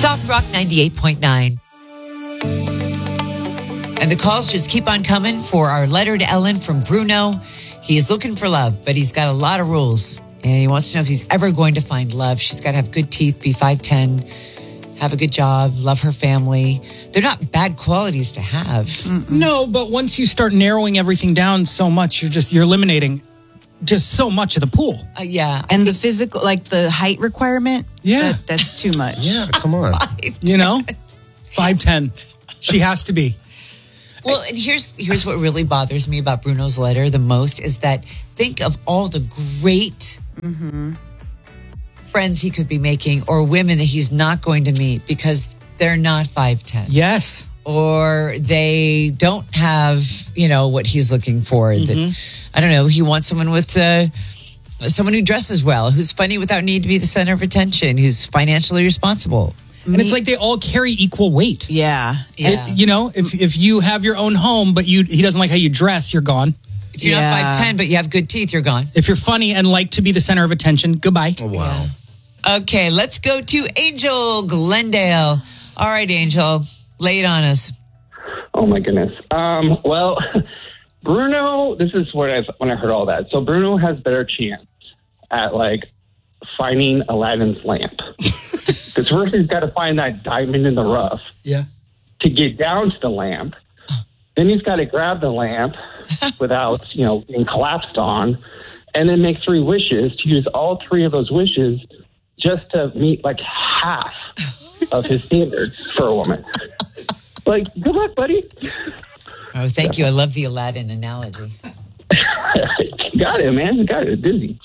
Soft Rock 98.9. And the calls just keep on coming for our letter to Ellen from Bruno. He is looking for love, but he's got a lot of rules. And he wants to know if he's ever going to find love. She's got to have good teeth, be 5'10", have a good job, love her family. They're not bad qualities to have. No, but once you start narrowing everything down so much, you're eliminating just so much of the pool. Yeah. And the physical, like the height requirement, that's too much. Yeah, come on. 5'10". She has to be. Well, and here's what really bothers me about Bruno's letter the most is that think of all the great friends he could be making or women that he's not going to meet because they're not 5'10". Yes. Or they don't have, what he's looking for. That, I don't know, he wants someone with someone who dresses well, who's funny without need to be the center of attention, who's financially responsible. And it's like they all carry equal weight. Yeah. If you have your own home, but he doesn't like how you dress, you're gone. If you're not 5'10", but you have good teeth, you're gone. If you're funny and like to be the center of attention, goodbye. Oh, wow. Yeah. Okay, let's go to Angel Glendale. All right, Angel, lay it on us. Oh, my goodness. Well, Bruno, this is when I heard all that. So Bruno has better chance at, finding Aladdin's lamp. Because first he's got to find that diamond in the rough. Yeah. To get down to the lamp. Then he's got to grab the lamp without, being collapsed on. And then make 3 wishes to use all 3 of those wishes just to meet half of his standards for a woman. Good luck, buddy. Oh, thank you. I love the Aladdin analogy. Got it, man. Got it. Busy.